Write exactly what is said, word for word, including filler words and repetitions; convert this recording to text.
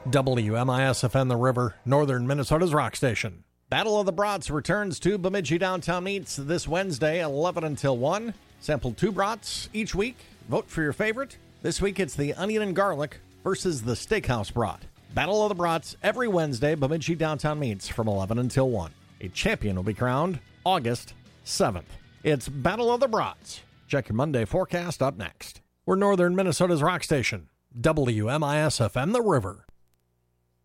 W M I S F M The River, northern Minnesota's rock station. Battle of the Brats returns to Bemidji Downtown Meats this Wednesday, eleven until one. Sample two brats each week. Vote for your favorite. This week it's the onion and garlic versus the steakhouse brat. Battle of the Brats every Wednesday, Bemidji Downtown Meats from eleven until one. A champion will be crowned August seventh. It's Battle of the Brats. Check your Monday forecast up next. We're northern Minnesota's rock station, W M I S F M The River.